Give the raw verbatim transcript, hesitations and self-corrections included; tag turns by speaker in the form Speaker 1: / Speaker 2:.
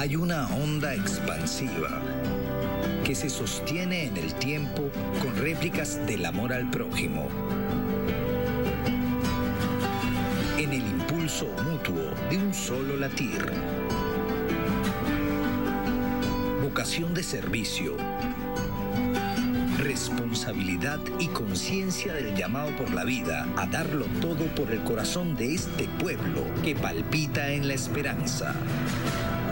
Speaker 1: Hay una onda expansiva que se sostiene en el tiempo con réplicas del amor al prójimo. En el impulso mutuo de un solo latir. Vocación de servicio. Responsabilidad y conciencia del llamado por la vida a darlo todo por el corazón de este pueblo que palpita en la esperanza.